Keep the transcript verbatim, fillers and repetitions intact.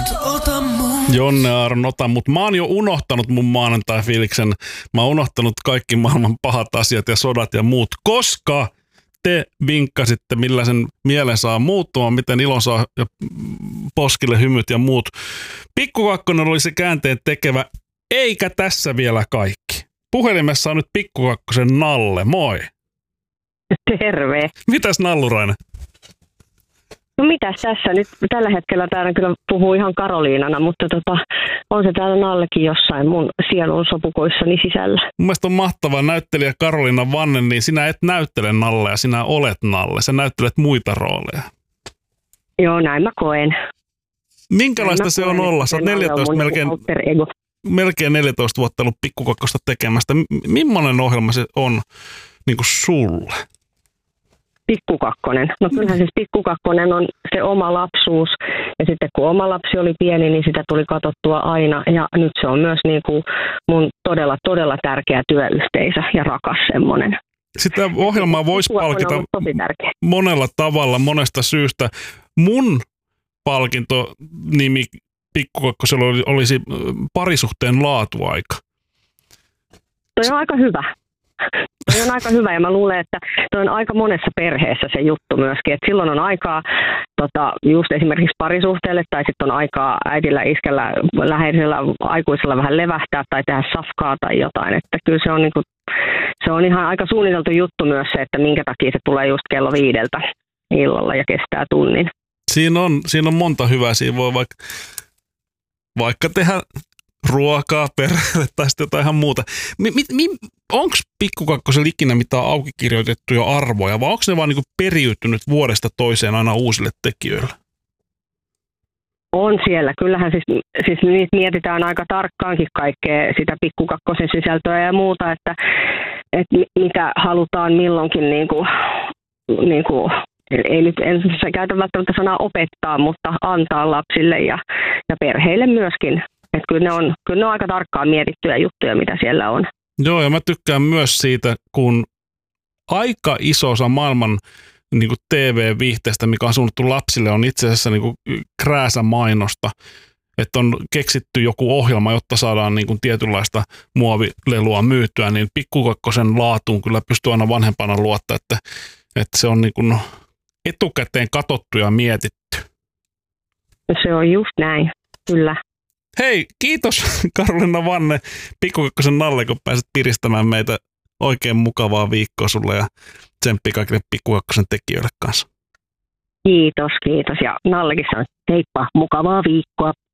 ota mut. Jonne Aaron, ota mut. Mä oon jo unohtanut mun maanantai-fiiliksen. Mä oon unohtanut kaikki maailman pahat asiat ja sodat ja muut, koska te vinkkasitte, millä sen mielen saa muuttumaan, miten ilo saa ja poskille hymyt ja muut. Pikku Kakkonen oli se käänteen tekevä, eikä tässä vielä kaikki. Puhelimessa on nyt Pikku Kakkosen Nalle, moi. Terve. Mitäs Nallurainen? No mitäs tässä nyt? Tällä hetkellä täällä kyllä puhuu ihan Karoliinana, mutta tota, on se täällä Nallekin jossain mun sielun sopukoissani sisällä. Mun mielestä on mahtava näyttelijä Karoliina Vanne, niin sinä et näyttele Nallea, sinä olet Nalle. Sä näyttelet muita rooleja. Joo, näin mä koen. Minkälaista näin se koen, on olla? Sä oot neljätoista, melkein, melkein neljätoista vuotta ollut Pikku Kakkosta tekemästä. M- millainen ohjelma se on niin kuin sulle? Pikku Kakkonen. No kyllähän siis Pikku Kakkonen on se oma lapsuus. Ja sitten kun oma lapsi oli pieni, niin sitä tuli katsottua aina. Ja nyt se on myös niin kuin mun todella, todella tärkeä työyhteisö ja rakas semmoinen. Sitä ohjelmaa voisi palkita monella tavalla, monesta syystä. Mun palkintonimi Pikku Kakkosella olisi parisuhteen laatuaika. Toi on aika hyvä. Toi on aika hyvä ja mä luulen, että toi on aika monessa perheessä se juttu myöskin, että silloin on aikaa tota, just esimerkiksi parisuhteelle tai sitten on aikaa äidillä, iskellä, läheisellä aikuisella vähän levähtää tai tehdä safkaa tai jotain, että kyllä se on, niinku, se on ihan aika suunniteltu juttu myös se, että minkä takia se tulee just kello viideltä illalla ja kestää tunnin. Siinä on, siinä on monta hyvää, siinä voi vaikka, vaikka tehdä ruokaa perheelle tai sitten jotain ihan muuta. Mi, mi, mi, onko Pikku Kakkosella ikinä mitään auki kirjoitettuja arvoja, vai onko ne vaan niinku periytynyt vuodesta toiseen aina uusille tekijöille? On siellä. Kyllähän siis, siis niitä mietitään aika tarkkaankin kaikkea sitä Pikku Kakkosen sisältöä ja muuta, että, että mitä halutaan milloinkin niinku, niinku, ei nyt en käytä välttämättä sanaa opettaa, mutta antaa lapsille ja, ja perheille myöskin. Että kyllä ne on, kyllä ne on aika tarkkaan mietittyjä juttuja, mitä siellä on. Joo, ja mä tykkään myös siitä, kun aika iso osa maailman niin kuin T V-viihteestä, mikä on suunnattu lapsille, on itse asiassa niin kuin krääsämainosta. Että on keksitty joku ohjelma, jotta saadaan niin kuin tietynlaista muovilelua myytyä, niin Pikku Kakkosen laatuun kyllä pystyy aina vanhempana luottaa, että, että se on niin kuin etukäteen katsottu ja mietitty. Se on just näin, kyllä. Hei, kiitos Karoliina Vanne, Pikku Kakkosen Nalle, kun pääset piristämään meitä. Oikein mukavaa viikkoa sulle ja tsemppi kaikille Pikku Kakkosen tekijöille kanssa. Kiitos, kiitos. Ja Nallekin sanoi, heippa, mukavaa viikkoa.